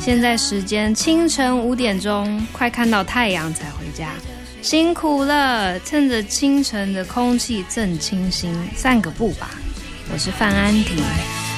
现在时间清晨5点钟，快看到太阳才回家，辛苦了！趁着清晨的空气正清新，散个步吧。我是范安婷。